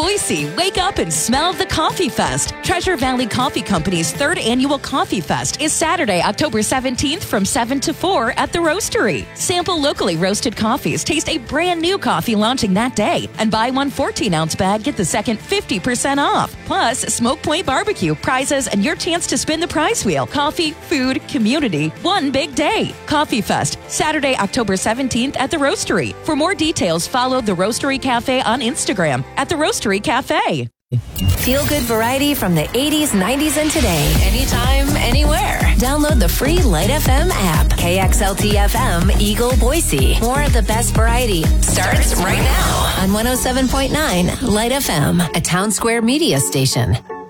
Boise, wake up and smell the Coffee Fest. Treasure Valley Coffee Company's third annual Coffee Fest is Saturday, October 17th from 7 to 4 at the Roastery. Sample locally roasted coffees, taste a brand new coffee launching that day, and buy one 14-ounce bag, get the second 50% off. Plus, Smoke Point Barbecue, prizes, and your chance to spin the prize wheel. Coffee, food, community, one big day. Coffee Fest, Saturday, October 17th at the Roastery. For more details, follow the Roastery Cafe on Instagram at the Roastery Cafe. Feel good variety from the 80s, 90s, and today. Anytime, anywhere. Download the free Light FM app. KXLT FM, Eagle, Boise. More of the best variety starts right now on 107.9 Light FM, a Town Square media station.